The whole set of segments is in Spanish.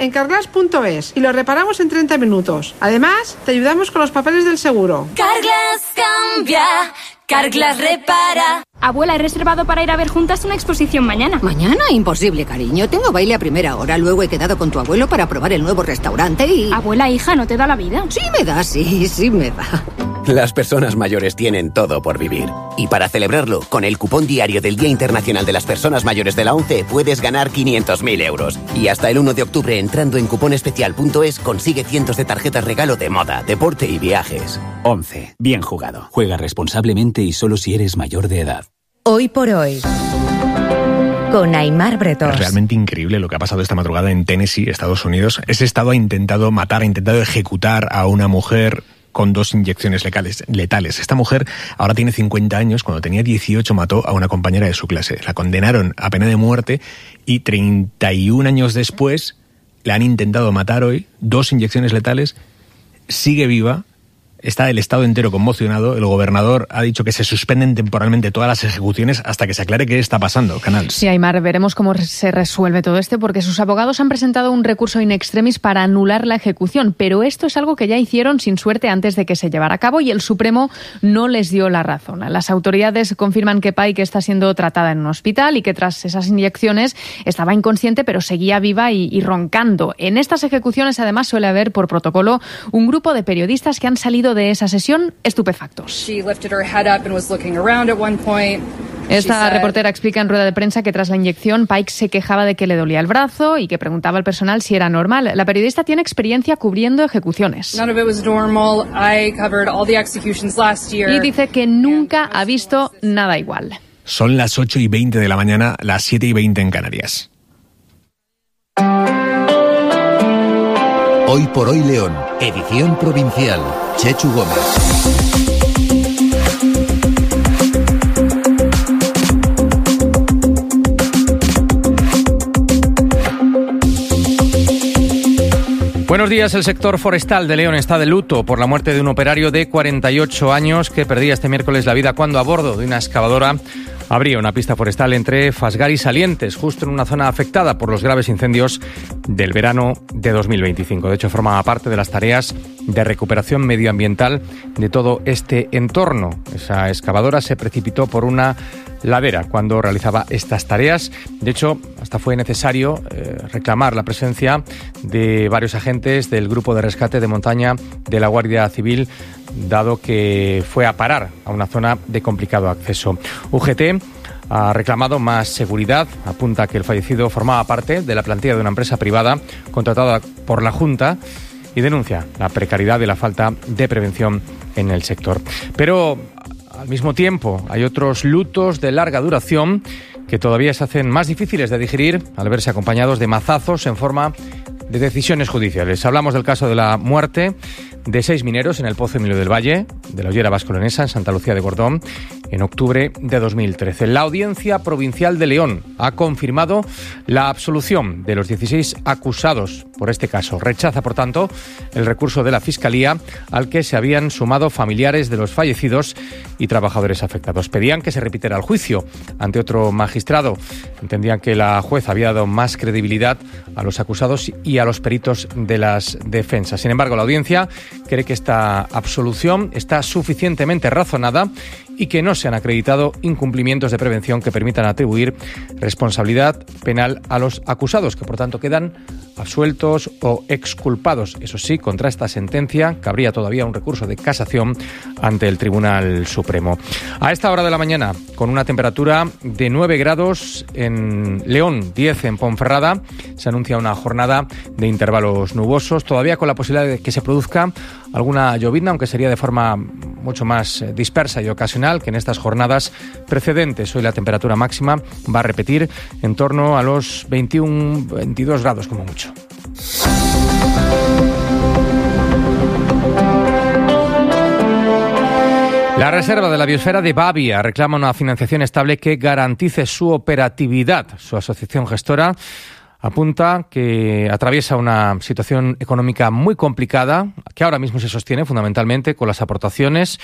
en Carglass.es y lo reparamos en 30 minutos. Además, te ayudamos con los papeles del seguro. Carglass cambia, Carglass repara. Abuela, he reservado para ir a ver juntas una exposición mañana. ¿Mañana? Imposible, cariño. Tengo baile a primera hora. Luego he quedado con tu abuelo para probar el nuevo restaurante y... Abuela, hija, ¿no te da la vida? Sí me da, sí me da. Las personas mayores tienen todo por vivir. Y para celebrarlo, con el cupón diario del Día Internacional de las Personas Mayores de la ONCE puedes ganar 500.000 euros. Y hasta el 1 de octubre, entrando en cuponespecial.es, consigue cientos de tarjetas regalo de moda, deporte y viajes. ONCE. Bien jugado. Juega responsablemente y solo si eres mayor de edad. Hoy por hoy, con Aimar Bretós. Es realmente increíble lo que ha pasado esta madrugada en Tennessee, Estados Unidos. Ese estado ha intentado ejecutar a una mujer con 2 inyecciones letales. Esta mujer ahora tiene 50 años. Cuando tenía 18 mató a una compañera de su clase. La condenaron a pena de muerte y 31 años después la han intentado matar hoy. 2 inyecciones letales. Sigue viva. Está el estado entero conmocionado. El gobernador ha dicho que se suspenden temporalmente todas las ejecuciones hasta que se aclare qué está pasando. Canals. Sí, Aimar, veremos cómo se resuelve todo esto, porque sus abogados han presentado un recurso in extremis para anular la ejecución, pero esto es algo que ya hicieron sin suerte antes de que se llevara a cabo y el Supremo no les dio la razón. Las autoridades confirman que Pike está siendo tratada en un hospital y que tras esas inyecciones estaba inconsciente, pero seguía viva y roncando. En estas ejecuciones, además, suele haber por protocolo un grupo de periodistas que han salido de esa sesión estupefactos. Esta reportera explica en rueda de prensa que tras la inyección Pike se quejaba de que le dolía el brazo y que preguntaba al personal si era normal. La periodista tiene experiencia cubriendo ejecuciones. Y dice que nunca ha visto nada igual. Son las 8:20 de la mañana, las 7:20 en Canarias. Hoy por hoy León, edición provincial. Chechu Gómez. Buenos días. El sector forestal de León está de luto por la muerte de un operario de 48 años que perdía este miércoles la vida cuando a bordo de una excavadora abría una pista forestal entre Fasgar y Salientes, justo en una zona afectada por los graves incendios del verano de 2025. De hecho, formaba parte de las tareas de recuperación medioambiental de todo este entorno. Esa excavadora se precipitó por una ladera cuando realizaba estas tareas. De hecho, hasta fue necesario reclamar la presencia de varios agentes del Grupo de Rescate de Montaña de la Guardia Civil, dado que fue a parar a una zona de complicado acceso. UGT ha reclamado más seguridad, apunta que el fallecido formaba parte de la plantilla de una empresa privada contratada por la Junta y denuncia la precariedad y la falta de prevención en el sector. Pero al mismo tiempo hay otros lutos de larga duración que todavía se hacen más difíciles de digerir al verse acompañados de mazazos en forma de decisiones judiciales. Hablamos del caso de la muerte de 6 mineros en el Pozo Emilio del Valle, de la Ollera Vasconesa, en Santa Lucía de Gordón, en octubre de 2013. La Audiencia Provincial de León ha confirmado la absolución de los 16 acusados por este caso. Rechaza, por tanto, el recurso de la Fiscalía al que se habían sumado familiares de los fallecidos y trabajadores afectados. Pedían que se repitiera el juicio ante otro magistrado. Entendían que la jueza había dado más credibilidad a los acusados y a los peritos de las defensas. Sin embargo, la Audiencia cree que esta absolución está suficientemente razonada y que no se han acreditado incumplimientos de prevención que permitan atribuir responsabilidad penal a los acusados, que por tanto quedan absueltos o exculpados. Eso sí, contra esta sentencia cabría todavía un recurso de casación ante el Tribunal Supremo. A esta hora de la mañana, con una temperatura de 9 grados en León, 10 en Ponferrada, se anuncia una jornada de intervalos nubosos, todavía con la posibilidad de que se produzca alguna llovizna, aunque sería de forma mucho más dispersa y ocasional que en estas jornadas precedentes. Hoy la temperatura máxima va a repetir en torno a los 21-22 grados como mucho. La Reserva de la Biosfera de Bavia reclama una financiación estable que garantice su operatividad. Su asociación gestora apunta que atraviesa una situación económica muy complicada, que ahora mismo se sostiene fundamentalmente con las aportaciones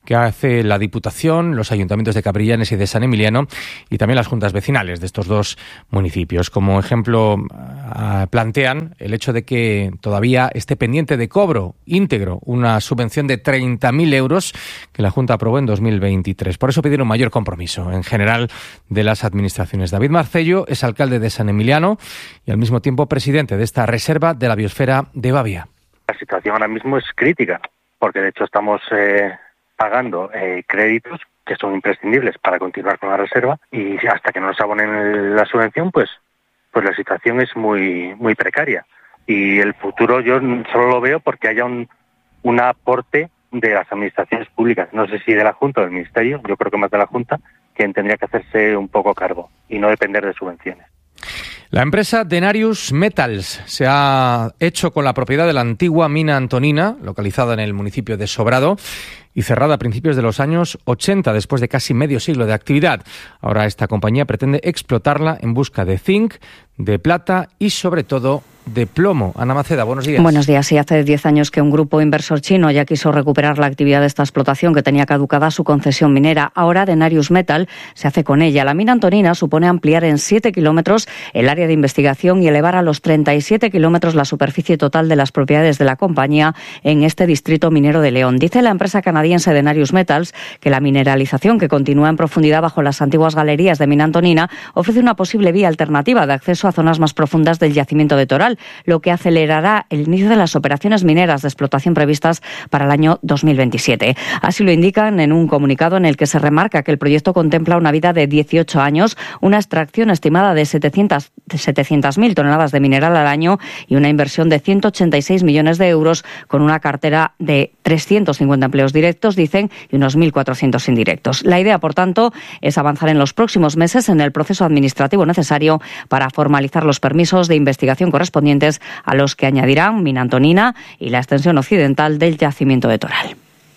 que hace la Diputación, los ayuntamientos de Cabrillanes y de San Emiliano y también las juntas vecinales de estos dos municipios. Como ejemplo, plantean el hecho de que todavía esté pendiente de cobro íntegro una subvención de 30.000 euros que la Junta aprobó en 2023. Por eso pidieron mayor compromiso en general de las administraciones. David Marcello es alcalde de San Emiliano y al mismo tiempo presidente de esta reserva de la biosfera de Babia. La situación ahora mismo es crítica, porque de hecho estamos pagando créditos que son imprescindibles para continuar con la reserva, y hasta que no nos abonen la subvención, pues la situación es muy precaria. Y el futuro yo solo lo veo porque haya un aporte de las administraciones públicas, no sé si de la Junta o del Ministerio, yo creo que más de la Junta, quien tendría que hacerse un poco cargo y no depender de subvenciones. La empresa Denarius Metals se ha hecho con la propiedad de la antigua mina Antonina, localizada en el municipio de Sobrado, y cerrada a principios de los años 80, después de casi medio siglo de actividad. Ahora esta compañía pretende explotarla en busca de zinc, de plata y sobre todo de plomo. Ana Maceda, buenos días. Buenos días. Sí, hace 10 años que un grupo inversor chino ya quiso recuperar la actividad de esta explotación que tenía caducada su concesión minera. Ahora Denarius Metal se hace con ella. La mina Antonina supone ampliar en 7 kilómetros el área de investigación y elevar a los 37 kilómetros la superficie total de las propiedades de la compañía en este distrito minero de León. Dice la empresa canadiense Denarius Metals que la mineralización, que continúa en profundidad bajo las antiguas galerías de mina Antonina, ofrece una posible vía alternativa de acceso a zonas más profundas del yacimiento de Toral, lo que acelerará el inicio de las operaciones mineras de explotación previstas para el año 2027. Así lo indican en un comunicado en el que se remarca que el proyecto contempla una vida de 18 años, una extracción estimada de 700.000 toneladas de mineral al año y una inversión de 186 millones de euros con una cartera de 350 empleos directos, dicen, y unos 1.400 indirectos. La idea, por tanto, es avanzar en los próximos meses en el proceso administrativo necesario para formalizar los permisos de investigación correspondientes a los que añadirán mina Antonina y la extensión occidental del yacimiento de Toral.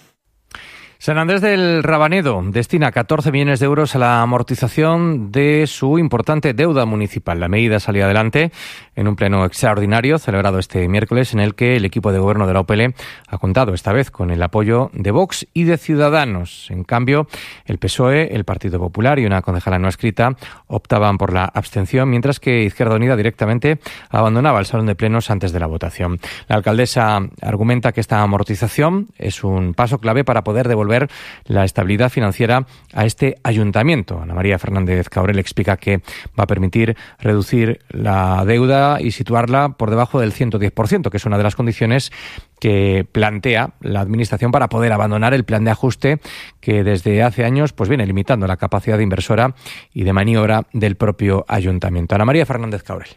San Andrés del Rabanedo destina 14 millones de euros a la amortización de su importante deuda municipal. La medida salió adelante en un pleno extraordinario celebrado este miércoles, en el que el equipo de gobierno de la UPL ha contado esta vez con el apoyo de Vox y de Ciudadanos. En cambio, el PSOE, el Partido Popular y una concejala no escrita optaban por la abstención, mientras que Izquierda Unida directamente abandonaba el salón de plenos antes de la votación. La alcaldesa argumenta que esta amortización es un paso clave para poder devolver la estabilidad financiera a este ayuntamiento. Ana María Fernández Cabrel explica que va a permitir reducir la deuda y situarla por debajo del 110%, que es una de las condiciones que plantea la Administración para poder abandonar el plan de ajuste que desde hace años pues viene limitando la capacidad inversora y de maniobra del propio ayuntamiento. Ana María Fernández Cabrel.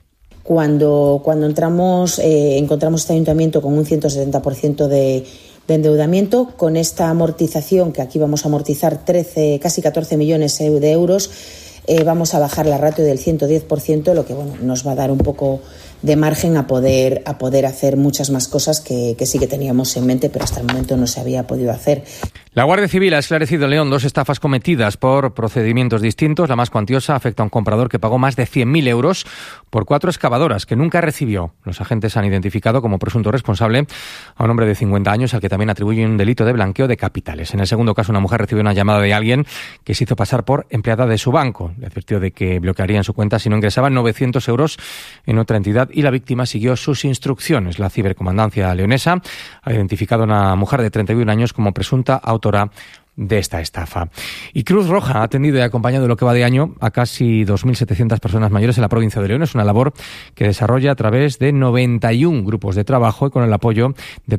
Cuando entramos, encontramos este ayuntamiento con un 170% de endeudamiento. Con esta amortización, que aquí vamos a amortizar casi 14 millones de euros, vamos a bajar la ratio del 110%, lo que nos va a dar un poco de margen a poder hacer muchas más cosas que sí que teníamos en mente, pero hasta el momento no se había podido hacer. La Guardia Civil ha esclarecido en León 2 estafas cometidas por procedimientos distintos. La más cuantiosa afecta a un comprador que pagó más de 100.000 euros por 4 excavadoras que nunca recibió. Los agentes han identificado como presunto responsable a un hombre de 50 años al que también atribuyen un delito de blanqueo de capitales. En el segundo caso, una mujer recibió una llamada de alguien que se hizo pasar por empleada de su banco. Le advirtió de que bloquearían su cuenta si no ingresaban 900 euros en otra entidad y la víctima siguió sus instrucciones. La cibercomandancia leonesa ha identificado a una mujer de 31 años como presunta autora de esta estafa. Y Cruz Roja ha atendido y acompañado en lo que va de año a casi 2.700 personas mayores en la provincia de León. Es una labor que desarrolla a través de 91 grupos de trabajo y con el apoyo de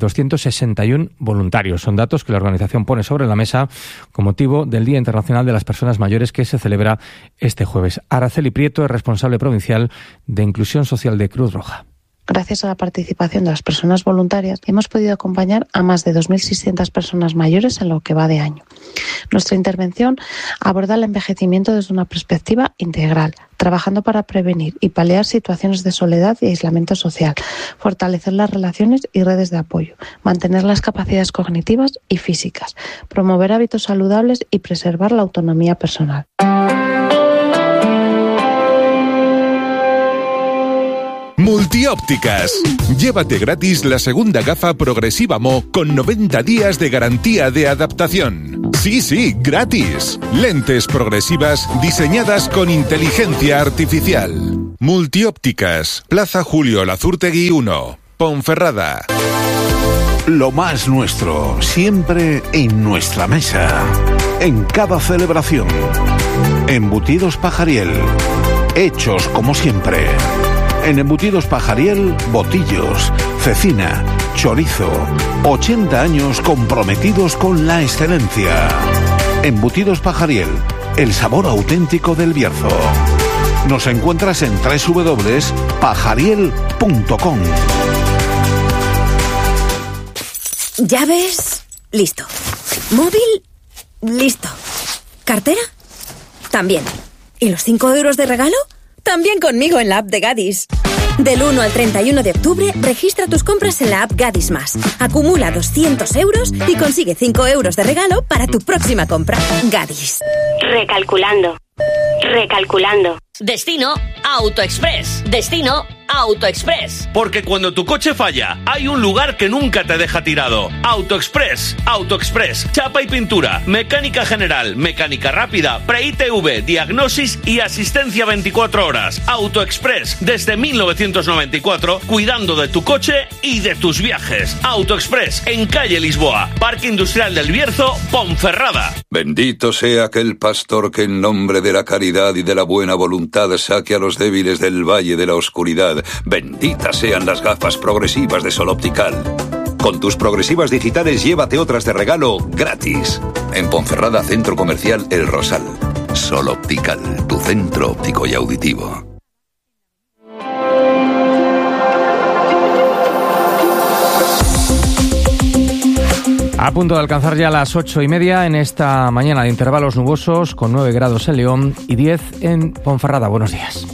261 voluntarios. Son datos que la organización pone sobre la mesa con motivo del Día Internacional de las Personas Mayores, que se celebra este jueves. Araceli Prieto es responsable provincial de Inclusión Social de Cruz Roja. Gracias a la participación de las personas voluntarias, hemos podido acompañar a más de 2.600 personas mayores en lo que va de año. Nuestra intervención aborda el envejecimiento desde una perspectiva integral, trabajando para prevenir y paliar situaciones de soledad y aislamiento social, fortalecer las relaciones y redes de apoyo, mantener las capacidades cognitivas y físicas, promover hábitos saludables y preservar la autonomía personal. Multiópticas. Llévate gratis la segunda gafa progresiva Mo con 90 días de garantía de adaptación. Sí, gratis. Lentes progresivas diseñadas con inteligencia artificial. Multiópticas, Plaza Julio Lazurtegui 1, Ponferrada. Lo más nuestro, siempre en nuestra mesa. En cada celebración. Embutidos Pajariel. Hechos como siempre. En Embutidos Pajariel, botillos, cecina, chorizo. 80 años comprometidos con la excelencia. Embutidos Pajariel, el sabor auténtico del Bierzo. Nos encuentras en www.pajariel.com. Llaves, listo. Móvil, listo. ¿Cartera? También. ¿Y los 5 euros de regalo? También conmigo en la app de Gadis. Del 1 al 31 de octubre, registra tus compras en la app Gadis Más. Acumula 200 euros y consigue 5 euros de regalo para tu próxima compra. Gadis. Recalculando. Destino AutoExpress. Destino AutoExpress. Porque cuando tu coche falla, hay un lugar que nunca te deja tirado. AutoExpress. Chapa y pintura, mecánica general, mecánica rápida, pre-ITV, diagnosis y asistencia 24 horas. AutoExpress, desde 1994, cuidando de tu coche y de tus viajes. AutoExpress, en calle Lisboa, Parque Industrial del Bierzo, Ponferrada. Bendito sea aquel pastor que en nombre de la caridad y de la buena voluntad saque a los débiles del valle de la oscuridad. Benditas sean las gafas progresivas de Sol Optical. Con tus progresivas digitales llévate otras de regalo gratis. En Ponferrada, Centro Comercial El Rosal. Sol Optical, tu centro óptico y auditivo. A punto de alcanzar ya las 8:30 en esta mañana de intervalos nubosos, con 9 grados en León y 10 en Ponferrada. Buenos días.